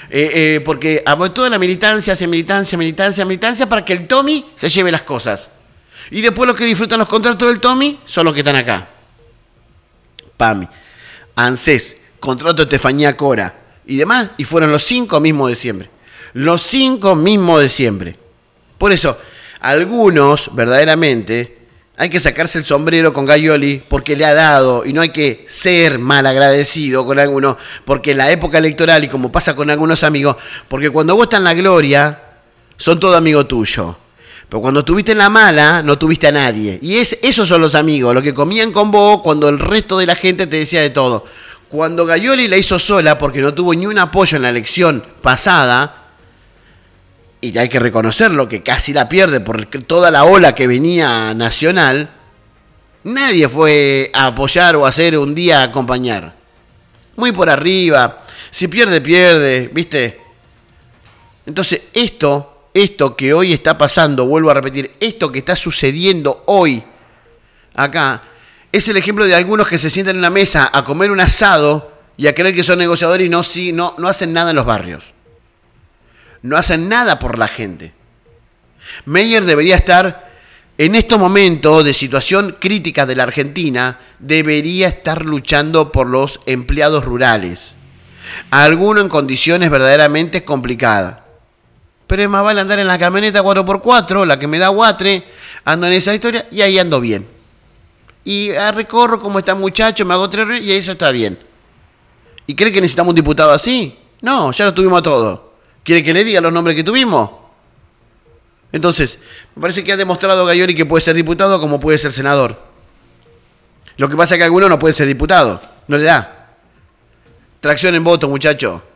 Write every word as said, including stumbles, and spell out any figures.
Eh, eh, porque a toda la militancia hace militancia, militancia, militancia para que el Tommy se lleve las cosas. Y después los que disfrutan los contratos del Tommy son los que están acá. Pami, ANSES, contrato de Estefanía Cora y demás, y fueron los cinco mismos de siempre. Los cinco mismos de siempre. Por eso, algunos, verdaderamente, hay que sacarse el sombrero con Gaioli porque le ha dado, y no hay que ser mal agradecido con algunos, porque en la época electoral, y como pasa con algunos amigos, porque cuando vos estás en la gloria, son todos amigos tuyos. Pero cuando estuviste en la mala, no tuviste a nadie. Y es, esos son los amigos, los que comían con vos cuando el resto de la gente te decía de todo. Cuando Gaioli la hizo sola, porque no tuvo ni un apoyo en la elección pasada, y hay que reconocerlo, que casi la pierde por toda la ola que venía nacional, nadie fue a apoyar o a hacer un día a acompañar. Muy por arriba, si pierde, pierde, ¿viste? Entonces, esto... Esto que hoy está pasando, vuelvo a repetir, esto que está sucediendo hoy acá, es el ejemplo de algunos que se sientan en una mesa a comer un asado y a creer que son negociadores y no, sí, no, no hacen nada en los barrios. No hacen nada por la gente. Meyer debería estar, en estos momentos de situación crítica de la Argentina, debería estar luchando por los empleados rurales. Algunos en condiciones verdaderamente complicadas. Pero es más vale andar en la camioneta cuatro por cuatro, la que me da Guatre, ando en esa historia y ahí ando bien. Y recorro como está muchacho, me hago tres y eso está bien. ¿Y cree que necesitamos un diputado así? No, ya lo tuvimos a todos. ¿Quiere que le diga los nombres que tuvimos? Entonces, me parece que ha demostrado Gaioli que puede ser diputado como puede ser senador. Lo que pasa es que alguno no puede ser diputado, no le da. Tracción en voto, muchacho.